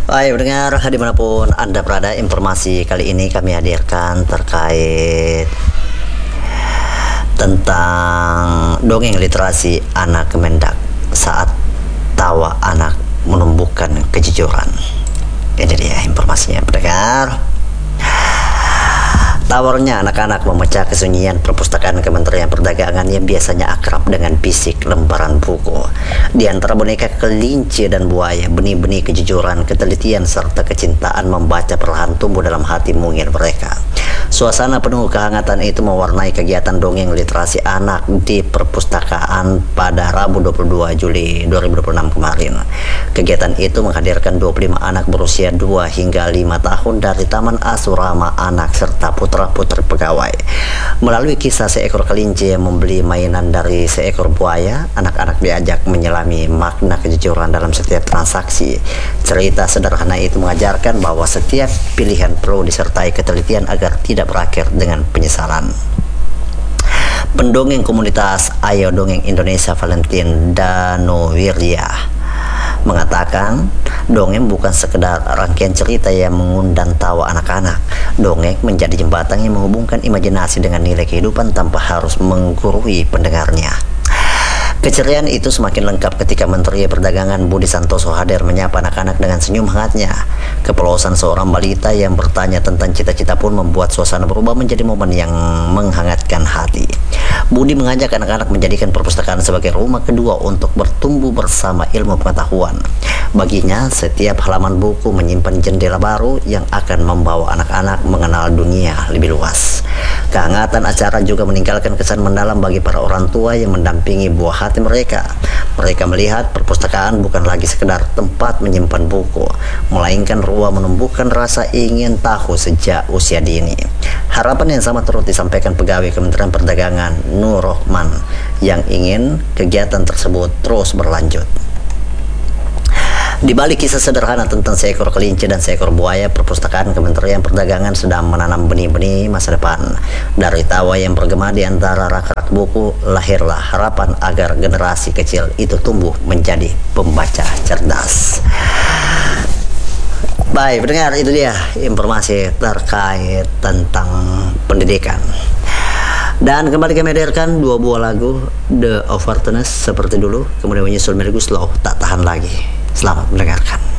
Baik pendengar, dimanapun Anda berada, informasi kali ini kami hadirkan terkait tentang dongeng literasi anak Kemendak saat tawa anak menumbuhkan kejujuran. Ini dia informasinya pendengar. Tawarnya anak-anak memecah kesunyian perpustakaan Kementerian Perdagangan yang biasanya akrab dengan bisik lembaran buku. Di antara boneka kelinci dan buaya, benih-benih kejujuran, ketelitian, serta kecintaan membaca perlahan tumbuh dalam hati mungil mereka. Suasana penuh kehangatan itu mewarnai kegiatan dongeng literasi anak di perpustakaan pada Rabu 22 Juli 2026 kemarin. Kegiatan itu menghadirkan 25 anak berusia 2 hingga 5 tahun dari Taman Asurama Anak serta putra-putri pegawai. Melalui kisah seekor kelinci yang membeli mainan dari seekor buaya, anak-anak diajak menyelami makna kejujuran dalam setiap transaksi. Cerita sederhana itu mengajarkan bahwa setiap pilihan perlu disertai ketelitian agar tidak berakhir dengan penyesalan. Pendongeng komunitas Ayo Dongeng Indonesia Valentin Danowirya mengatakan, dongeng bukan sekedar rangkaian cerita yang mengundang tawa anak-anak. Dongeng menjadi jembatan yang menghubungkan imajinasi dengan nilai kehidupan tanpa harus menggurui pendengarnya. Keceriaan itu semakin lengkap ketika Menteri Perdagangan Budi Santoso hadir menyapa anak-anak dengan senyum hangatnya. Kepelosan seorang balita yang bertanya tentang cita-cita pun membuat suasana berubah menjadi momen yang menghangatkan hati. Budi mengajak anak-anak menjadikan perpustakaan sebagai rumah kedua untuk bertumbuh bersama ilmu pengetahuan. Baginya, setiap halaman buku menyimpan jendela baru yang akan membawa anak-anak mengenal dunia lebih luas. Kehangatan acara juga meninggalkan kesan mendalam bagi para orang tua yang mendampingi buah hati mereka. Mereka melihat perpustakaan bukan lagi sekedar tempat menyimpan buku, melainkan ruang menumbuhkan rasa ingin tahu sejak usia dini. Harapan yang sama turut disampaikan pegawai Kementerian Perdagangan Nur Rohman yang ingin kegiatan tersebut terus berlanjut. Di balik kisah sederhana tentang seekor kelinci dan seekor buaya, perpustakaan Kementerian Perdagangan sedang menanam benih-benih masa depan. Dari tawa yang bergema di antara rak-rak buku, lahirlah harapan agar generasi kecil itu tumbuh menjadi pembaca cerdas. Baik, pendengar, itu dia informasi terkait tentang pendidikan. Dan kembali kami hadirkan dua buah lagu, The Overtones seperti dulu, kemudian menyusul Melody Slow, Tak Tahan Lagi. Selamat mendengarkan.